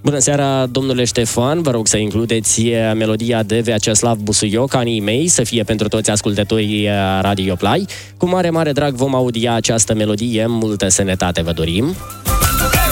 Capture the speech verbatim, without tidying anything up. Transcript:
Bună seara, domnule Ștefan, vă rog să includeți melodia de Vyacheslav Busuioc, Anii mei, să fie pentru toți ascultătorii Radio Play. Cu mare, mare drag vom audia această melodie, multă sănătate vă dorim.